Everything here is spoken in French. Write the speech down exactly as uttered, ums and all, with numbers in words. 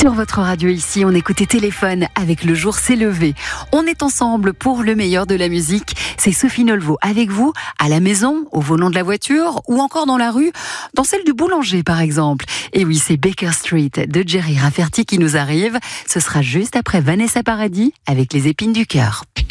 Sur votre radio ici, on écoutait Téléphone avec Le jour s'est levé. On est ensemble pour le meilleur de la musique. C'est Sophie Nolvo avec vous, à la maison, au volant de la voiture ou encore dans la rue, dans celle du boulanger par exemple. Et oui, c'est Baker Street de Jerry Rafferty qui nous arrive. Ce sera juste après Vanessa Paradis avec Les épines du cœur.